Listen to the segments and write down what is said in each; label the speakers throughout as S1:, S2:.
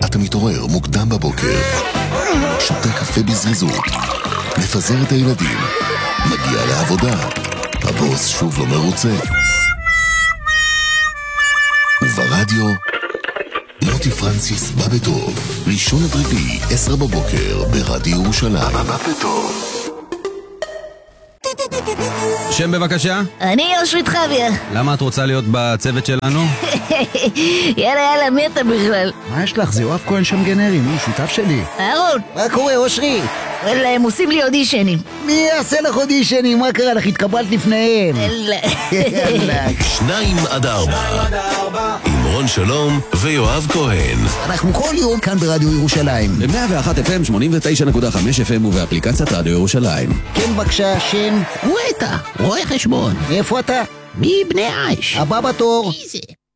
S1: אתה מתעורר מוקדם בבוקר, שותה קפה בזריזות, מפזר את הילדים, מגיע לעבודה, הבוס שוב לא מרוצה, וברדיו מוטי פרנסיס בא בטוב, ראשון עד רביעי 10 בבוקר ברדיו ירושלים. בא בטוב.
S2: שם בבקשה?
S3: אני אושרית חביה.
S2: למה את רוצה להיות בצוות שלנו?
S3: יאללה, מי אתה בכלל?
S4: מה יש לך? זה יואב כהן שם גנרי, הוא שותף שלי.
S3: אהרון,
S4: מה קורה, אושרי?
S3: וואלה, הם עושים לי אודישנים.
S4: מי יעשה לך אודישנים? מה קרה לך? התקבלת לפניהם.
S3: יאללה.
S1: 2-4 עם רון שלום ויואב כהן.
S4: אנחנו כל יום כאן ברדיו ירושלים.
S2: ב-101 FM, 89.5 FM ובאפליקציית רדיו ירושלים.
S4: כן, בבקשה, שם.
S3: וואטה, רואה חשבון.
S4: מאיפה אתה?
S3: מבני עיש.
S4: הבא בתור.
S3: איזה?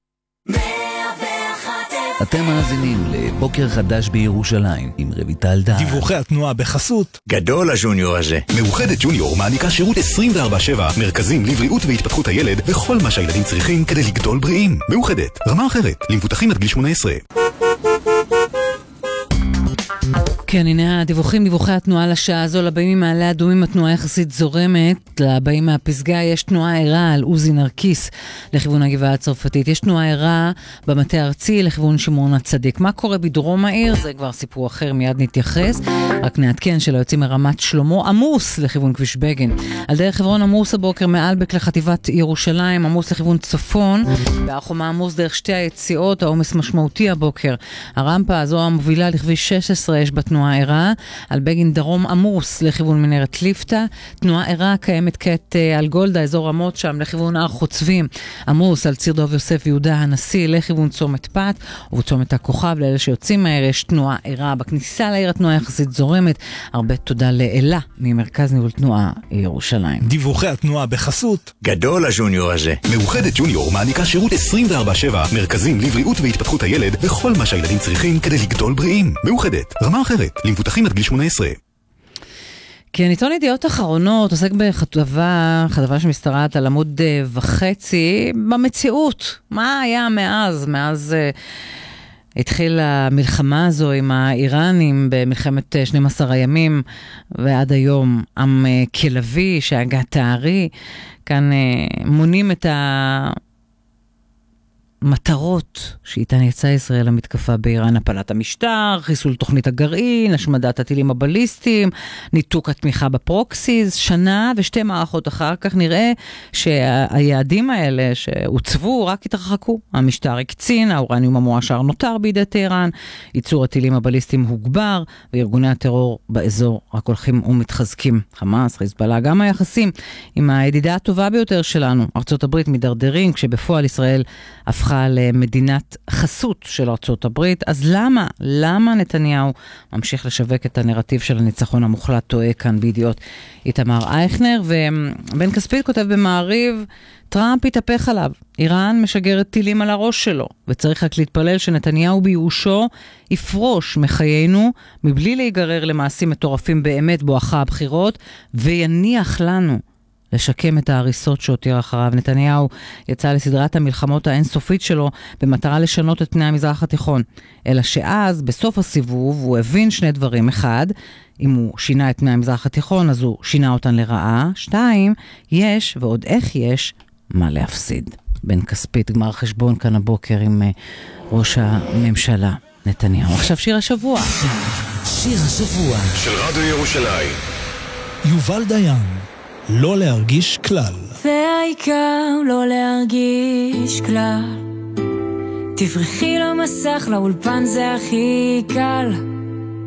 S5: אתם מאזינים לבוקר חדש בירושלים עם רויטל דהן.
S6: דיווחי התנועה בחסות
S7: גדול הג'וניור הזה. מאוחדת ג'וניור מעניקה שירות 24/7, מרכזים לבריאות והתפתחות הילד וכל מה שהילדים צריכים כדי לגדול בריאים. מאוחדת, רמה אחרת, למבוטחים עד גיל 18.
S8: כן, הנה הדיווחים, דיווחי התנועה לשעה הזו. לבאים ממעלה אדומים התנועה יחסית זורמת, לבאים מהפסגה יש תנועה ערה על עוזי נרקיס לכיוון הגבעה הצרפתית, יש תנועה ערה במטה הארצי לכיוון שמעון הצדיק. מה קורה בדרום העיר? זה כבר סיפור אחר, מיד נתייחס. רק נעדכן שלא יוצאים מרמת שלמה עמוס לכיוון כביש בגין. על דרך חברון עמוס הבוקר מאלבק לחטיבת ירושלים, עמוס לכיוון צפון, והחומה עמוס דרך שתי היציאות, העומס משמעותי הבוקר. הרמפה הזו המובילה לכביש 16 יש בתנועה ערה, על בגין דרום עמוס לכיוון מנהרת ליפתא, תנועה ערה קיימת כעת על גולדה, אזור רמות שם לכיוון הר חוצבים, עמוס על ציר דוב יוסף ויהודה הנשיא לכיוון צומת פת ובצומת הכוכב. לאלה שיוצאים מהר יש תנועה ערה בכניסה לעיר, התנועה יחסית זורמת. הרבה תודה לאלה ממרכז ניהול תנועה ירושלים.
S6: דיווחי התנועה בחסות
S7: גדול הג'וניור הזה. מאוחדת ג'וניור מעניקה שירות 24/7, מרכזים לבריאות והתפתחות הילד וכל מה שהילדים צריכים כדי לגדול בריאים. מאוחדת, רמה אחרת, למבוטחים עד גיל 18.
S8: כן, עיתון ידיעות אחרונות עוסק בכתבה שמשתרעת על עמוד וחצי במציאות. מה היה מאז התחילה המלחמה הזו עם האיראנים במלחמת 12 הימים ועד היום. עם כלבי שהגה תארי, כאן מונים את המטרות שאיתן יצאה ישראל למתקפה באיראן: הפלת המשטר, חיסול תוכנית הגרעין, השמדת הטילים הבליסטיים, ניתוק התמיכה בפרוקסיז. שנה ושתי מערכות אחר כך נראה שהיעדים האלה שהוצבו רק התרחקו. המשטר הקצין, האורניום המועשר נותר בידי טהרן, ייצור הטילים הבליסטיים הוגבר, וארגוני הטרור באזור רק הולכים ומתחזקים. חמאס, חיזבאללה, גם היחסים עם הידידה הטובה ביותר שלנו, ארצות הברית, מדרדרים, כשבפועל ישראל הפכה למדינת חסות של ארצות הברית. אז למה נתניהו ממשיך לשווק את הנרטיב של הניצחון המוחלט? טועה כאן בידיעות איתמר אייכנר. ובן כספית כותב במעריב, טראמפ התהפך עליו, איראן משגרת טילים על הראש שלו, וצריך רק להתפלל שנתניהו בייאושו יפרוש מחיינו מבלי להיגרר למעשים מטורפים באמת בואכה הבחירות, ויניח לנו לשקם את ההריסות שהותיר אחריו. נתניהו יצא לסדרת המלחמות האינסופית שלו במטרה לשנות את פני המזרח התיכון. אלא שאז, בסוף הסיבוב, הוא הבין שני דברים. אחד, אם הוא שינה את פני המזרח התיכון, אז הוא שינה אותן לרעה. 2, יש, ועוד איך יש, מה להפסיד. בן כספית, גמר חשבון כאן הבוקר עם ראש הממשלה נתניהו. עכשיו שיר השבוע.
S5: שיר השבוע
S7: של רדיו ירושלים.
S6: יובל דיין, לא להרגיש כלל.
S9: והעיקר לא להרגיש כלל, תברחי למסך, לאולפן זה הכי קל.